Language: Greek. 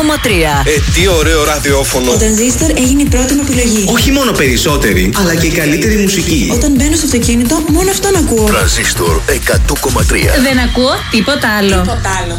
Τι ωραίο ραδιόφωνο. Ο Τρανζίστορ έγινε η πρώτη μου επιλογή. Όχι μόνο περισσότερη, αλλά και η καλύτερη μουσική. Όταν μπαίνω στο αυτοκίνητο, μόνο αυτόν ακούω. Τρανζίστορ 100,3. Δεν ακούω τίποτα άλλο.